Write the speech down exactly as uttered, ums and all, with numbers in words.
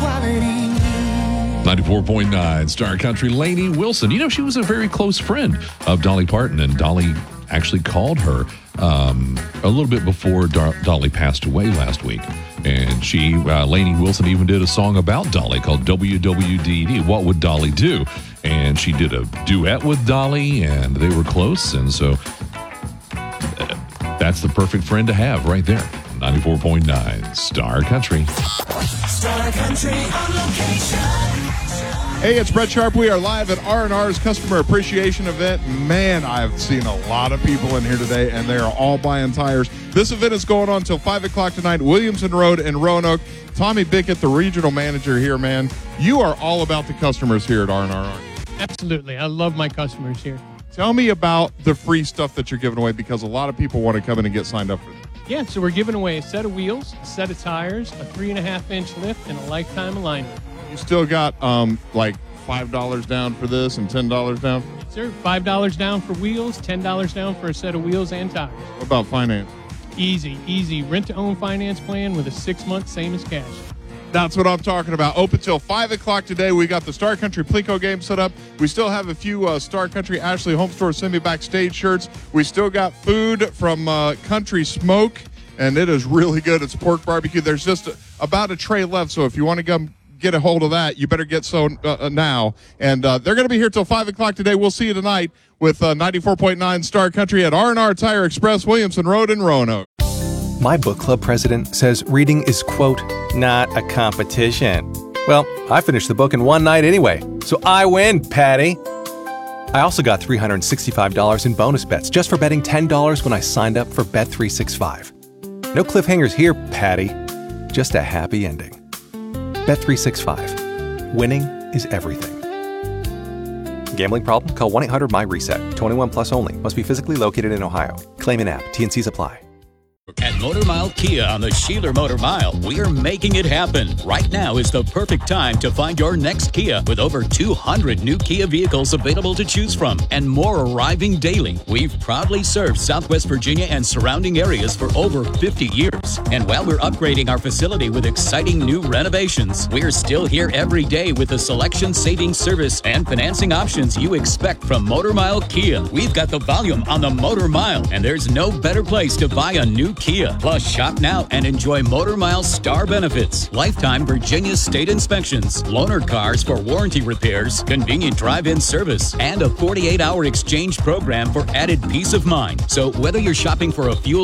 quality. ninety-four point nine Star Country. Lainey Wilson. You know, she was a very close friend of Dolly Parton, and Dolly actually called her um, a little bit before Dar- Dolly passed away last week. And she, uh, Lainey Wilson, even did a song about Dolly called W W D D, What Would Dolly Do? And she did a duet with Dolly, and they were close. And so uh, that's the perfect friend to have right there. ninety-four point nine Star Country. Star Country on location. Hey, it's Brett Sharp. We are live at R and R's Customer Appreciation Event. Man, I've seen a lot of people in here today, and they are all buying tires. This event is going on until five o'clock tonight, Williamson Road in Roanoke. Tommy Bickett, the regional manager here, man. You are all about the customers here at R and R, aren't you? Absolutely. I love my customers here. Tell me about the free stuff that you're giving away, because a lot of people want to come in and get signed up for this. Yeah, so we're giving away a set of wheels, a set of tires, a three and a half inch lift, and a lifetime alignment. You still got um like five dollars down for this and ten dollars down? Sir, five dollars down for wheels, ten dollars down for a set of wheels and tires. What about finance? Easy, easy. Rent-to-own finance plan with a six-month same as cash. That's what I'm talking about. Open till five o'clock today. We got the Star Country Plinko game set up. We still have a few uh, Star Country Ashley Home Store Semi Backstage shirts. We still got food from uh, Country Smoke, and it is really good. It's pork barbecue. There's just a, about a tray left, so if you want to come get a hold of that, you better get so uh, now. And uh, they're going to be here till five o'clock today. We'll see you tonight with uh, ninety-four point nine Star Country at R and R Tire Express, Williamson Road in Roanoke. My book club president says reading is, quote, not a competition. Well, I finished the book in one night anyway, so I win, Patty. I also got three hundred sixty-five dollars in bonus bets just for betting ten dollars when I signed up for Bet three sixty-five. No cliffhangers here, Patty. Just a happy ending. Bet three sixty-five. Winning is everything. Gambling problem? Call one eight hundred my reset. twenty-one plus only. Must be physically located in Ohio. Claim in app. T and Cs apply. At Motor Mile Kia on the Sheeler Motor Mile, we're making it happen. Right now is the perfect time to find your next Kia with over two hundred new Kia vehicles available to choose from and more arriving daily. We've proudly served Southwest Virginia and surrounding areas for over fifty years. And while we're upgrading our facility with exciting new renovations, we're still here every day with the selection, saving service, and financing options you expect from Motor Mile Kia. We've got the volume on the Motor Mile, and there's no better place to buy a new Kia. Plus, shop now and enjoy Motor Mile Star benefits, lifetime Virginia state inspections, loaner cars for warranty repairs, convenient drive-in service, and a forty-eight hour exchange program for added peace of mind. So whether you're shopping for a fuel